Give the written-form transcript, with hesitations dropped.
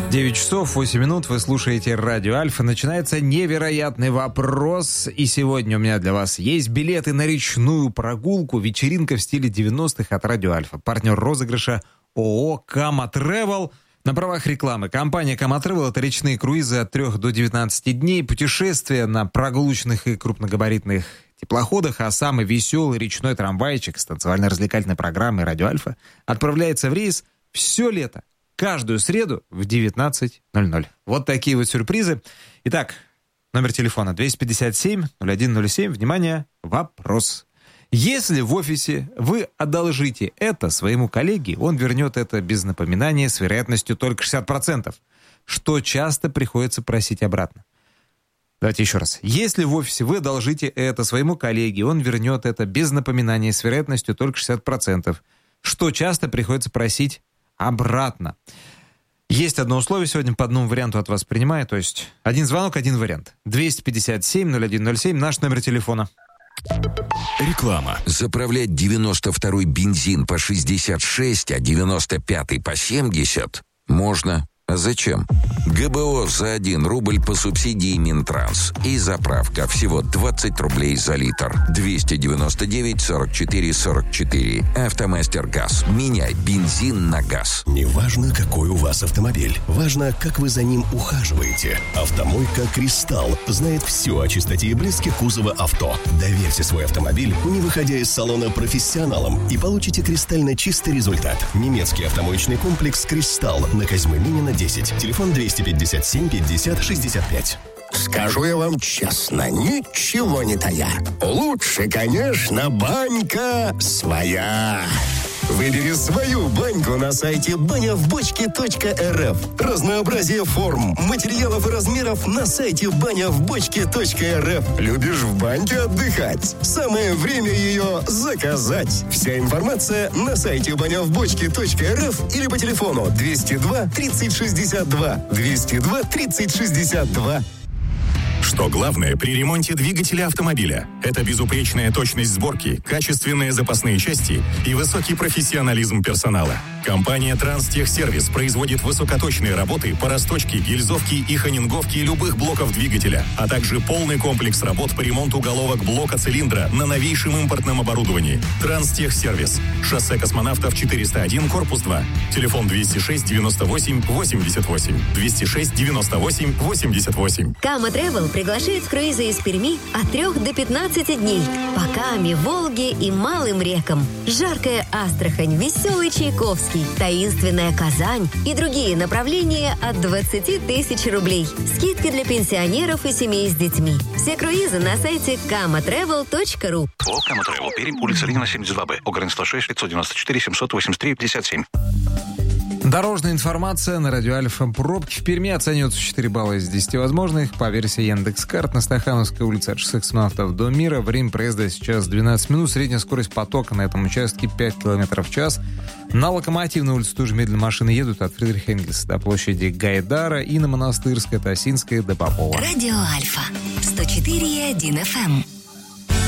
9 часов 8 минут, вы слушаете Радио Альфа. Начинается невероятный вопрос. И сегодня у меня для вас есть билеты на речную прогулку. Вечеринка в стиле 90-х от Радио Альфа. Партнер розыгрыша ООО «Кама Тревел». На правах рекламы. Компания «Кама Тревел» — это речные круизы от 3 до 19 дней, путешествия на прогулочных и крупногабаритных теплоходах, а самый веселый речной трамвайчик с танцевально-развлекательной программой «Радио Альфа» отправляется в рейс все лето. Каждую среду в 19:00. Вот такие вот сюрпризы. Итак, номер телефона 257-0107. Внимание, вопрос. Если в офисе вы одолжите это своему коллеге, он вернет это без напоминания с вероятностью только 60%, что часто приходится просить обратно. Давайте еще раз. Если в офисе вы одолжите это своему коллеге, он вернет это без напоминания с вероятностью только 60%, что часто приходится просить обратно. Есть одно условие сегодня, по одному варианту от вас принимаю, то есть один звонок, один вариант. 257-0107, наш номер телефона. Реклама. Заправлять 92-й бензин по 66, а 95-й по 70 можно. А зачем? ГБО за 1 рубль по субсидии Минтранс. И заправка всего 20 рублей за литр. 299 44 44. Автомастер ГАЗ. Меняй бензин на газ. Неважно, какой у вас автомобиль. Важно, как вы за ним ухаживаете. Автомойка «Кристалл» знает все о чистоте и блеске кузова авто. Доверьте свой автомобиль, не выходя из салона, профессионалам, и получите кристально чистый результат. Немецкий автомоечный комплекс «Кристалл» на Козьмы Минина 10. Телефон 257 50 65. Скажу я вам честно, ничего не тая. Лучше, конечно, банька своя. Выбери свою баньку на сайте банявбочке.рф. Разнообразие форм, материалов и размеров на сайте банявбочке.рф. Любишь в баньке отдыхать? Самое время ее заказать. Вся информация на сайте банявбочке.рф или по телефону 202 30 62. 202 30 62. Что главное при ремонте двигателя автомобиля? Это безупречная точность сборки, качественные запасные части и высокий профессионализм персонала. Компания «Транстехсервис» производит высокоточные работы по расточке, гильзовке и хонинговке любых блоков двигателя, а также полный комплекс работ по ремонту головок блока цилиндра на новейшем импортном оборудовании. «Транстехсервис». Шоссе Космонавтов 401, корпус 2. Телефон 206 98 88. 206 98 88. «Кама Тревел» приглашает в круизы из Перми от 3 до 15 дней по Каме, Волге и малым рекам. Жаркая Астрахань, веселый Чайковский, таинственная Казань и другие направления от 20 тысяч рублей. Скидки для пенсионеров и семей с детьми. Все круизы на сайте kamatravel.ru. ООО «Кама Тревел», Пермь, улица Ленина, 72Б, ОГРН 106 594 783 57. Дорожная информация на Радио Альфа. Пробки в Перми оцениваются 4 балла из 10 возможных. По версии Яндекс.Карт, на Стахановской улице от шоссе Космонавтов до Мира. Время проезда сейчас 12 минут. Средняя скорость потока на этом участке 5 км в час. На Локомотивной улице тоже медленно машины едут от Фридриха Энгельса до площади Гайдара и на Монастырской, от Осинской до Попова. Радио Альфа 104,1 FM.